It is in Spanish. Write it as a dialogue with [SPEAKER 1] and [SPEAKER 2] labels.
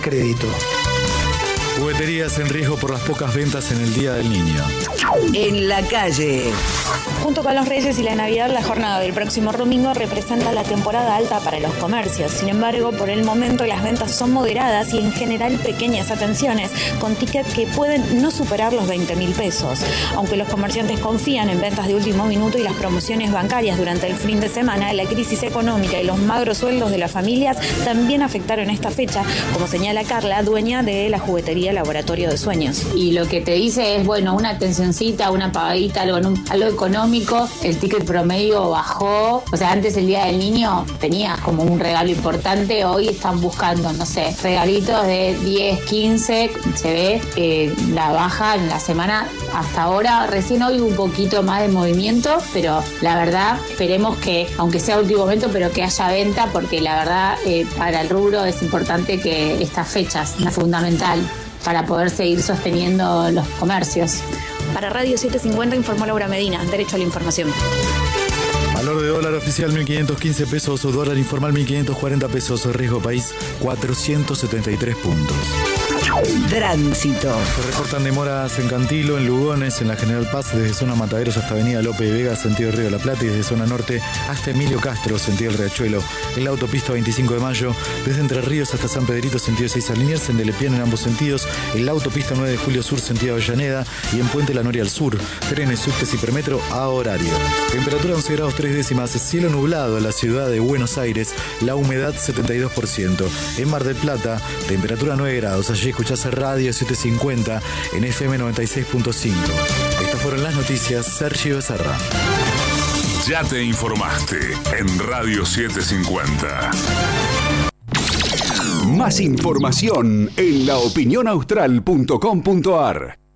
[SPEAKER 1] crédito.
[SPEAKER 2] Jugueterías en riesgo por las pocas ventas en el Día del Niño.
[SPEAKER 3] En la calle.
[SPEAKER 4] Junto con los Reyes y la Navidad, la jornada del próximo domingo representa la temporada alta para los comercios. Sin embargo, por el momento las ventas son moderadas y en general pequeñas atenciones, con tickets que pueden no superar los 20.000 pesos. Aunque los comerciantes confían en ventas de último minuto y las promociones bancarias durante el fin de semana, la crisis económica y los magros sueldos de las familias también afectaron esta fecha, como señala Carla, dueña de la juguetería Laboratorio de Sueños.
[SPEAKER 5] Y lo que te dice es, bueno, una atencioncita, una pagadita, algo económico. El ticket promedio bajó. O sea, antes el Día del Niño tenías como un regalo importante. Hoy están buscando, no sé, regalitos de 10, 15. Se ve la baja en la semana hasta ahora. Recién hoy un poquito más de movimiento, pero la verdad esperemos que, aunque sea último momento, pero que haya venta, porque la verdad para el rubro es importante que estas fechas, es fundamental para poder seguir sosteniendo los comercios.
[SPEAKER 4] Para Radio 750 informó Laura Medina, Derecho a la Información.
[SPEAKER 2] Valor de dólar oficial 1.515 pesos, o dólar informal 1.540 pesos, riesgo país 473 puntos.
[SPEAKER 3] Tránsito.
[SPEAKER 2] Se reportan demoras en Cantilo, en Lugones, en la General Paz, desde zona Mataderos hasta avenida Lope de Vega, sentido Río de la Plata, y desde zona norte hasta Emilio Castro, sentido El Riachuelo. En la autopista 25 de Mayo, desde Entre Ríos hasta San Pedrito, sentido 6 Liniers, en Delepiane en ambos sentidos, en la autopista 9 de Julio Sur, sentido Avellaneda, y en Puente La Noria al Sur, trenes, subtes y premetro a horario. Temperatura 11 grados 3 décimas, cielo nublado en la ciudad de Buenos Aires, la humedad 72%. En Mar del Plata, temperatura 9 grados, allí escuchás Radio 750 en FM 96.5. Estas fueron las noticias. Sergio Becerra.
[SPEAKER 6] Ya te informaste en Radio 750.
[SPEAKER 7] Más información en laopinionaustral.com.ar.